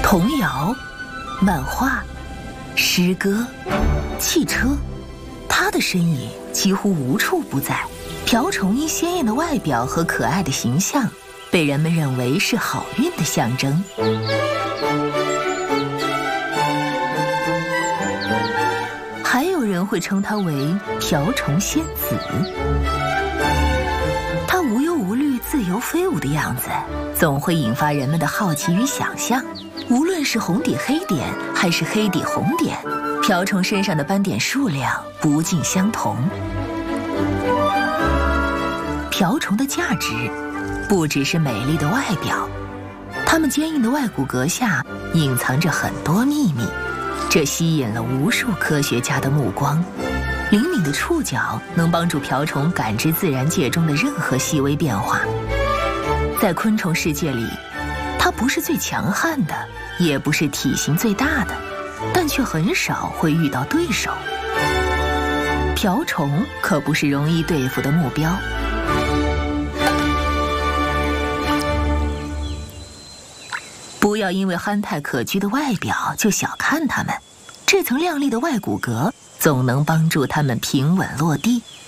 童谣、漫画、诗歌、汽车，它的身影几乎无处不在。瓢虫因鲜艳的外表和可爱的形象，被人们认为是好运的象征。还有人会称它为瓢虫仙子。它无忧无虑、自由飞舞的样子，总会引发人们的好奇与想象。无论是红底黑点，还是黑底红点，瓢虫身上的斑点数量不尽相同。瓢虫的价值不只是美丽的外表，它们坚硬的外骨骼下隐藏着很多秘密，这吸引了无数科学家的目光。灵敏的触角能帮助瓢虫感知自然界中的任何细微变化。在昆虫世界里，它不是最强悍的，也不是体型最大的，但却很少会遇到对手。瓢虫可不是容易对付的目标。不要因为憨态可掬的外表就小看它们，这层亮丽的外骨骼总能帮助它们平稳落地。